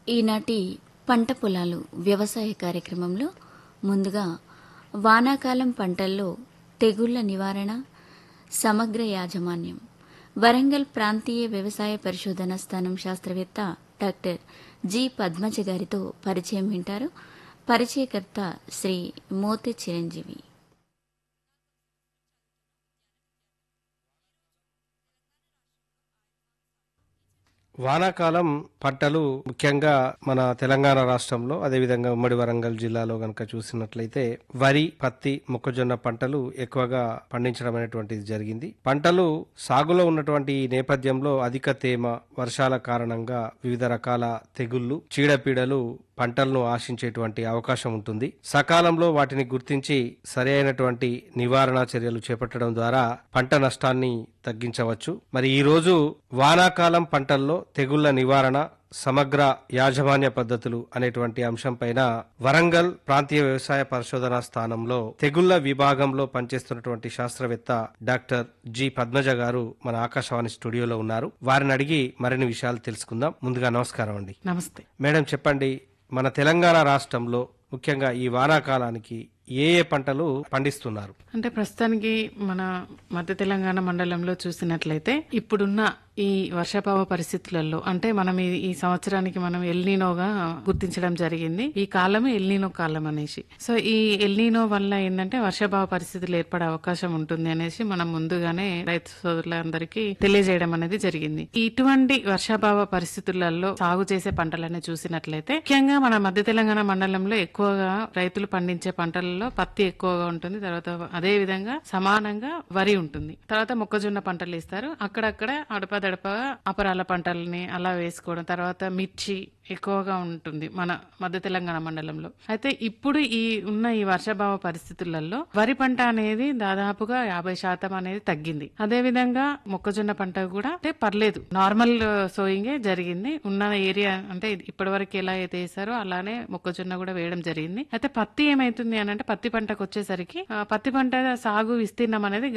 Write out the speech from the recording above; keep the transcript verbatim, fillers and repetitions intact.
ఈనాటి పంట పొలాలు వ్యవసాయ కార్యక్రమంలో ముందుగా వానాకాలం పంటల్లో తెగుళ్ల నివారణ సమగ్ర యాజమాన్యం వరంగల్ ప్రాంతీయ వ్యవసాయ పరిశోధనా స్థానం శాస్త్రవేత్త డాక్టర్ జి పద్మజ గారితో పరిచయం వింటారు. పరిచయకర్త శ్రీ మోతే చిరంజీవి. వానాకాలం పంటలు ముఖ్యంగా మన తెలంగాణ రాష్ట్రంలో అదేవిధంగా ఉమ్మడి వరంగల్ జిల్లాలో గనక చూసినట్లయితే వరి, పత్తి, మొక్కజొన్న పంటలు ఎక్కువగా పండించడం అనేటువంటిది జరిగింది. పంటలు సాగులో ఉన్నటువంటి ఈ నేపథ్యంలో అధిక తేమ, వర్షాల కారణంగా వివిధ రకాల తెగుళ్లు, చీడపీడలు పంటలను ఆశించేటువంటి అవకాశం ఉంటుంది. సకాలంలో వాటిని గుర్తించి సరి అయినటువంటి నివారణ చర్యలు చేపట్టడం ద్వారా పంట నష్టాన్ని తగ్గించవచ్చు. మరి ఈ రోజు వానాకాలం పంటల్లో తెగుళ్ల నివారణ సమగ్ర యాజమాన్య పద్ధతులు అనేటువంటి అంశం పైన వరంగల్ ప్రాంతీయ వ్యవసాయ పరిశోధనా స్థానంలో తెగుళ్ల విభాగంలో పనిచేస్తున్నటువంటి శాస్త్రవేత్త డాక్టర్ జి పద్మజ గారు మన ఆకాశవాణి స్టూడియోలో ఉన్నారు. వారిని అడిగి మరిన్ని విషయాలు తెలుసుకుందాం. ముందుగా నమస్కారం అండి. నమస్తే మేడం, చెప్పండి, మన తెలంగాణ రాష్ట్రంలో ముఖ్యంగా ఈ వానాకాలానికి ఏ ఏ పంటలు పండిస్తున్నారు? అంటే ప్రస్తుతానికి మన మధ్య తెలంగాణ మండలంలో చూసినట్లయితే ఇప్పుడున్న ఈ వర్షాభావ పరిస్థితులలో అంటే మనం ఈ ఈ సంవత్సరానికి మనం ఎల్నీనోగా గుర్తించడం జరిగింది. ఈ కాలం ఎల్నీనో కాలం అనేసి. సో ఈ ఎల్నీనో వల్ల ఏంటంటే వర్షాభావ పరిస్థితులు ఏర్పడే అవకాశం ఉంటుంది అనేసి మనం ముందుగానే రైతు సోదరులందరికీ తెలియజేయడం అనేది జరిగింది. ఇటువంటి వర్షాభావ పరిస్థితులలో సాగు చేసే పంటలని చూసినట్లయితే ముఖ్యంగా మన మధ్య తెలంగాణ మండలంలో ఎక్కువగా రైతులు పండించే పంటలలో పత్తి ఎక్కువగా ఉంటుంది. తర్వాత అదే విధంగా సమానంగా వరి ఉంటుంది. తర్వాత మొక్కజొన్న పంటలు ఇస్తారు. అక్కడక్కడ అడపదడపగా అపరాల పంటలని అలా వేసుకోవడం. తర్వాత మిర్చి ఎక్కువగా ఉంటుంది మన మధ్య తెలంగాణ మండలంలో. అయితే ఇప్పుడు ఈ ఉన్న ఈ వర్షాభావ పరిస్థితులలో వరి పంట అనేది దాదాపుగా యాభై శాతం అనేది తగ్గింది. అదే విధంగా మొక్కజొన్న పంట కూడా అంటే పర్లేదు, నార్మల్ సోయింగే జరిగింది. ఉన్న ఏరియా అంటే ఇప్పటి వరకు ఎలా అయితే వేసారో అలానే మొక్కజొన్న కూడా వేయడం జరిగింది. అయితే పత్తి ఏమైతుంది అని అంటే పత్తి పంటకు వచ్చేసరికి పత్తి పంట సాగు విస్తీర్ణం అనేది